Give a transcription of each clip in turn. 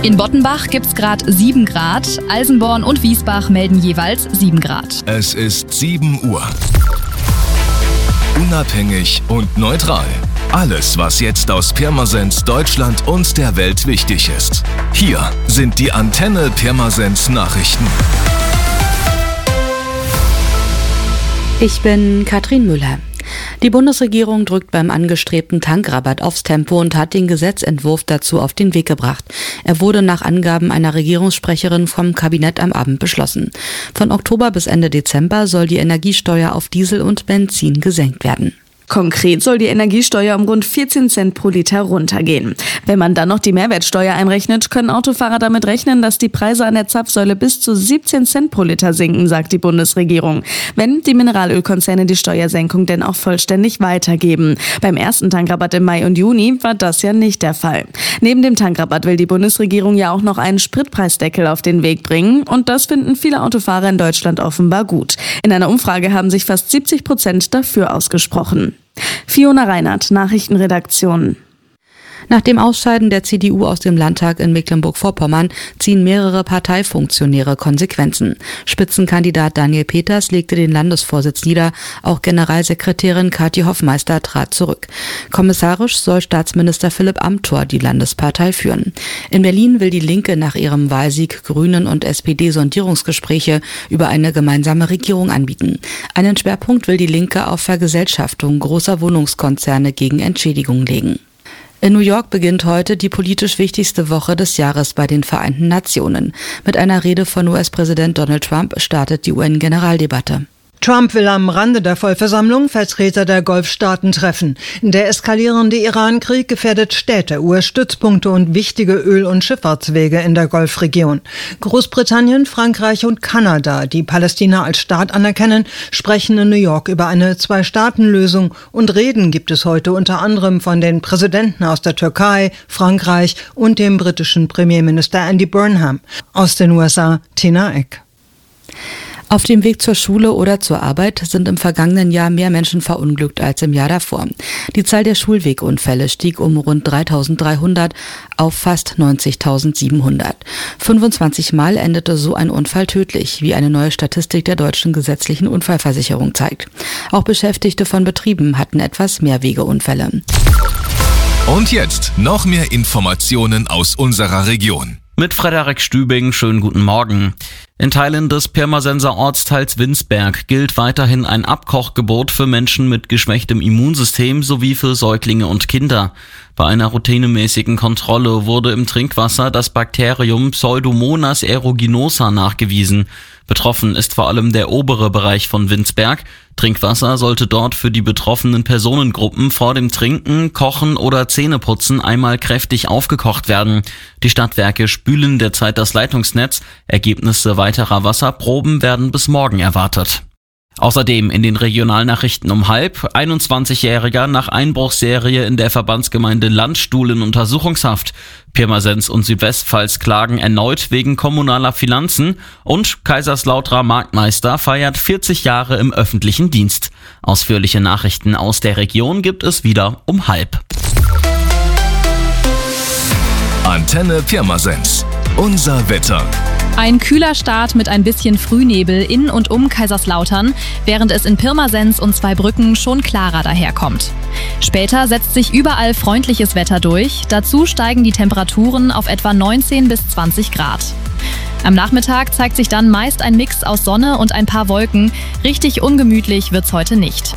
In Bottenbach gibt's gerade 7 Grad. Alsenborn und Wiesbach melden jeweils 7 Grad. Es ist 7 Uhr. Unabhängig und neutral. Alles, was jetzt aus Pirmasens, Deutschland und der Welt wichtig ist. Hier sind die Antenne Pirmasens Nachrichten. Ich bin Katrin Müller. Die Bundesregierung drückt beim angestrebten Tankrabatt aufs Tempo und hat den Gesetzentwurf dazu auf den Weg gebracht. Er wurde nach Angaben einer Regierungssprecherin vom Kabinett am Abend beschlossen. Von Oktober bis Ende Dezember soll die Energiesteuer auf Diesel und Benzin gesenkt werden. Konkret soll die Energiesteuer um rund 14 Cent pro Liter runtergehen. Wenn man dann noch die Mehrwertsteuer einrechnet, können Autofahrer damit rechnen, dass die Preise an der Zapfsäule bis zu 17 Cent pro Liter sinken, sagt die Bundesregierung. Wenn die Mineralölkonzerne die Steuersenkung denn auch vollständig weitergeben. Beim ersten Tankrabatt im Mai und Juni war das ja nicht der Fall. Neben dem Tankrabatt will die Bundesregierung ja auch noch einen Spritpreisdeckel auf den Weg bringen. Und das finden viele Autofahrer in Deutschland offenbar gut. In einer Umfrage haben sich fast 70% dafür ausgesprochen. Fiona Reinhardt, Nachrichtenredaktion. Nach dem Ausscheiden der CDU aus dem Landtag in Mecklenburg-Vorpommern ziehen mehrere Parteifunktionäre Konsequenzen. Spitzenkandidat Daniel Peters legte den Landesvorsitz nieder, auch Generalsekretärin Kathi Hoffmeister trat zurück. Kommissarisch soll Staatsminister Philipp Amthor die Landespartei führen. In Berlin will die Linke nach ihrem Wahlsieg Grünen und SPD Sondierungsgespräche über eine gemeinsame Regierung anbieten. Einen Schwerpunkt will die Linke auf Vergesellschaftung großer Wohnungskonzerne gegen Entschädigung legen. In New York beginnt heute die politisch wichtigste Woche des Jahres bei den Vereinten Nationen. Mit einer Rede von US-Präsident Donald Trump startet die UN-Generaldebatte. Trump will am Rande der Vollversammlung Vertreter der Golfstaaten treffen. Der eskalierende Iran-Krieg gefährdet Städte, US-Stützpunkte und wichtige Öl- und Schifffahrtswege in der Golfregion. Großbritannien, Frankreich und Kanada, die Palästina als Staat anerkennen, sprechen in New York über eine Zwei-Staaten-Lösung und Reden gibt es heute unter anderem von den Präsidenten aus der Türkei, Frankreich und dem britischen Premierminister Andy Burnham. Aus den USA, Tina Eck. Auf dem Weg zur Schule oder zur Arbeit sind im vergangenen Jahr mehr Menschen verunglückt als im Jahr davor. Die Zahl der Schulwegunfälle stieg um rund 3.300 auf fast 90.700. 25 Mal endete so ein Unfall tödlich, wie eine neue Statistik der Deutschen Gesetzlichen Unfallversicherung zeigt. Auch Beschäftigte von Betrieben hatten etwas mehr Wegeunfälle. Und jetzt noch mehr Informationen aus unserer Region. Mit Frederik Stübing, schönen guten Morgen. In Teilen des Pirmasenser Ortsteils Winsberg gilt weiterhin ein Abkochgebot für Menschen mit geschwächtem Immunsystem sowie für Säuglinge und Kinder. Bei einer routinemäßigen Kontrolle wurde im Trinkwasser das Bakterium Pseudomonas aeruginosa nachgewiesen. Betroffen ist vor allem der obere Bereich von Winsberg. Trinkwasser sollte dort für die betroffenen Personengruppen vor dem Trinken, Kochen oder Zähneputzen einmal kräftig aufgekocht werden. Die Stadtwerke spülen derzeit das Leitungsnetz. Ergebnisse weiterer Wasserproben werden bis morgen erwartet. Außerdem in den Regionalnachrichten um 21-Jähriger nach Einbruchsserie in der Verbandsgemeinde Landstuhl in Untersuchungshaft. Pirmasens und Südwestpfalz klagen erneut wegen kommunaler Finanzen und Kaiserslauterer Marktmeister feiert 40 Jahre im öffentlichen Dienst. Ausführliche Nachrichten aus der Region gibt es wieder um 12:30. Antenne Pirmasens. Unser Wetter. Ein kühler Start mit ein bisschen Frühnebel in und um Kaiserslautern, während es in Pirmasens und Zweibrücken schon klarer daherkommt. Später setzt sich überall freundliches Wetter durch, dazu steigen die Temperaturen auf etwa 19 bis 20 Grad. Am Nachmittag zeigt sich dann meist ein Mix aus Sonne und ein paar Wolken, richtig ungemütlich wird's heute nicht.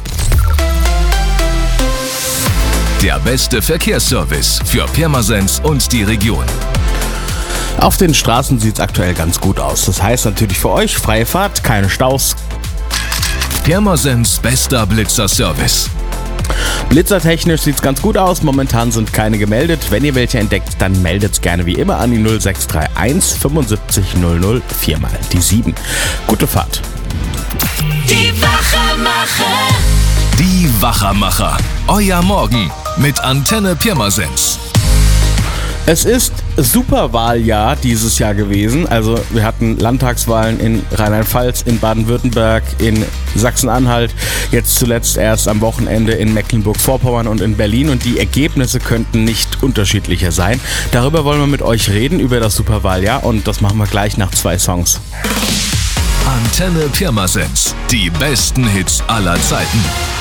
Der beste Verkehrsservice für Pirmasens und die Region. Auf den Straßen sieht es aktuell ganz gut aus. Das heißt natürlich für euch freie Fahrt, keine Staus. Pirmasens bester Blitzerservice. Blitzertechnisch sieht es ganz gut aus. Momentan sind keine gemeldet. Wenn ihr welche entdeckt, dann meldet gerne wie immer an die 0631 75 00 4 mal die 7. Gute Fahrt. Die Wachermacher. Die Wachermacher. Euer Morgen mit Antenne Pirmasens. Es ist Superwahljahr dieses Jahr gewesen. Also wir hatten Landtagswahlen in Rheinland-Pfalz, in Baden-Württemberg, in Sachsen-Anhalt, jetzt zuletzt erst am Wochenende in Mecklenburg-Vorpommern und in Berlin. Und die Ergebnisse könnten nicht unterschiedlicher sein. Darüber wollen wir mit euch reden, über das Superwahljahr. Und das machen wir gleich nach 2 Songs. Antenne Pirmasens. Die besten Hits aller Zeiten.